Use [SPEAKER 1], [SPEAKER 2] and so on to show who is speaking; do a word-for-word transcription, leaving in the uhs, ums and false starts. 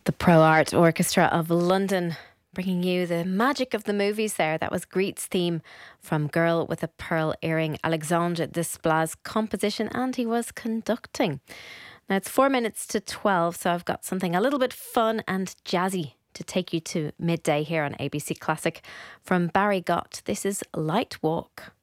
[SPEAKER 1] The Pro Art Orchestra of London bringing you the magic of the movies there. That was Greet's theme from Girl with a Pearl Earring, Alexandre Desplat's composition, and he was conducting. Now it's four minutes to twelve, so I've got something a little bit fun and jazzy to take you to midday here on A B C Classic. From Barry Gott, this is Light Walk.